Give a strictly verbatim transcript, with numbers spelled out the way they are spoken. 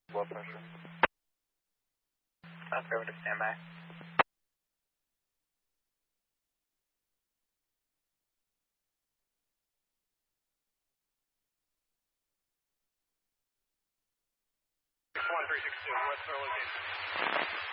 Blood pressure. Affirmative, standby. one three six two, what's our location?